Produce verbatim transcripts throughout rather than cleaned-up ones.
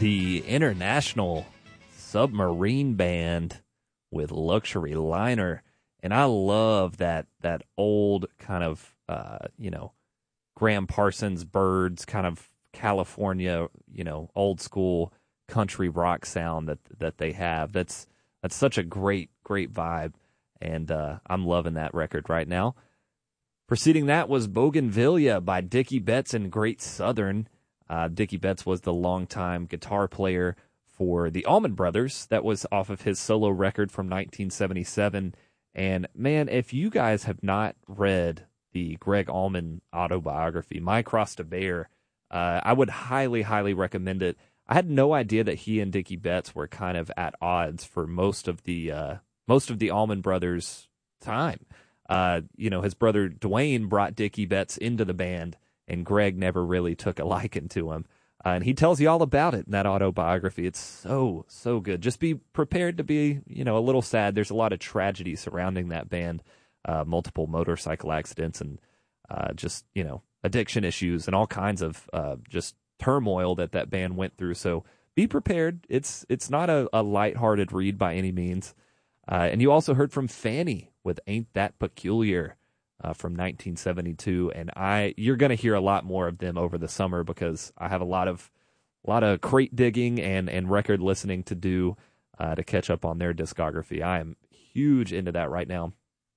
the International Submarine Band with Luxury Liner. And I love that that old kind of, uh, you know, Graham Parsons, Birds, kind of California, you know, old school country rock sound that that they have. That's that's such a great, great vibe. And uh, I'm loving that record right now. Preceding that was Bougainvillea by Dickie Betts and Great Southern. Uh, Dickie Betts was the longtime guitar player for the Allman Brothers. That was off of his solo record from nineteen seventy-seven. And, man, if you guys have not read the Greg Allman autobiography, My Cross to Bear, uh, I would highly, highly recommend it. I had no idea that he and Dickie Betts were kind of at odds for most of the uh, most of the Allman Brothers' time. Uh, you know, his brother Dwayne brought Dickie Betts into the band, and Greg never really took a liking to him. Uh, and he tells you all about it in that autobiography. It's so, so good. Just be prepared to be, you know, a little sad. There's a lot of tragedy surrounding that band, uh, multiple motorcycle accidents and uh, just, you know, addiction issues and all kinds of uh, just turmoil that that band went through. So be prepared. It's it's not a, a lighthearted read by any means. Uh, and you also heard from Fanny with Ain't That Peculiar. Uh, from nineteen seventy-two, and I you're going to hear a lot more of them over the summer because I have a lot of a lot of crate digging and, and record listening to do uh, to catch up on their discography. I am huge into that right now.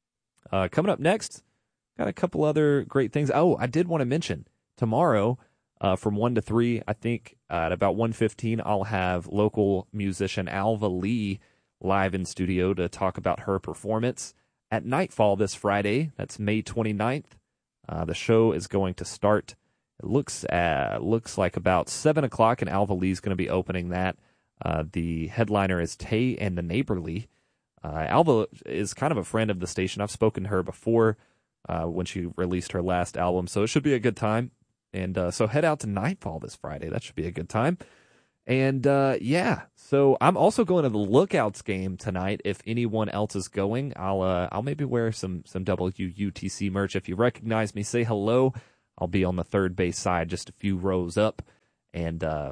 Uh, coming up next, got a couple other great things. Oh, I did want to mention tomorrow uh, from one to three, I think uh, at about one fifteen, I'll have local musician Alva Lee live in studio to talk about her performance. At Nightfall this Friday, that's May twenty-ninth, uh, the show is going to start. It looks uh, looks like about seven o'clock, and Alva Lee's going to be opening that. Uh, the headliner is Tay and the Neighborly. Uh, Alva is kind of a friend of the station. I've spoken to her before uh, when she released her last album, so it should be a good time. And uh, so head out to Nightfall this Friday. That should be a good time. And, uh, yeah, so I'm also going to the Lookouts game tonight. If anyone else is going, I'll uh, I'll maybe wear some, some W U T C merch. If you recognize me, say hello. I'll be on the third base side, just a few rows up. And uh,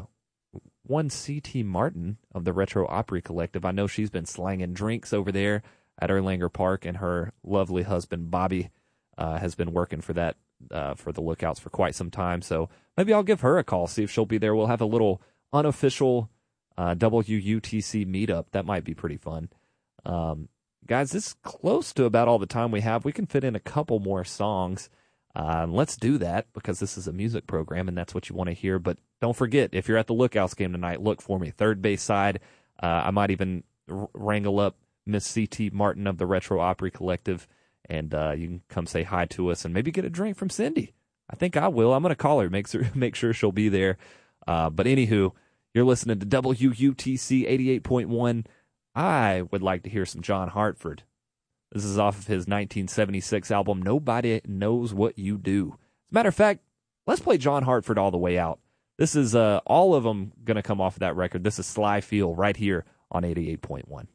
one C T Martin of the Retro Opry Collective, I know she's been slanging drinks over there at Erlanger Park, and her lovely husband, Bobby, uh, has been working for that, uh, for the Lookouts for quite some time. So maybe I'll give her a call, see if she'll be there. We'll have a little unofficial uh, W U T C meetup. That might be pretty fun. Um, guys, this is close to about all the time we have. We can fit in a couple more songs. Uh, let's do that because this is a music program and that's what you want to hear. But don't forget, if you're at the Lookouts game tonight, look for me. Third base side. Uh, I might even r- wrangle up Miss C T Martin of the Retro Opry Collective, and uh, you can come say hi to us and maybe get a drink from Cindy. I think I will. I'm going to call her, make sure, make sure she'll be there. Uh, but anywho, you're listening to W U T C eighty-eight point one. I would like to hear some John Hartford. This is off of his nineteen seventy-six album, Nobody Knows What You Do. As a matter of fact, let's play John Hartford all the way out. This is uh, all of them going to come off of that record. This is Sly Feel right here on eighty-eight point one.